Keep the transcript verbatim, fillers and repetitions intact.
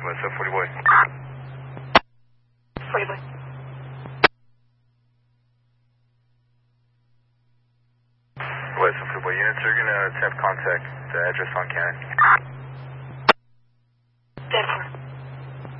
West of forty boy. forty boy. West of forty boy. Units are going to attempt contact. The address on Cannon. ten four.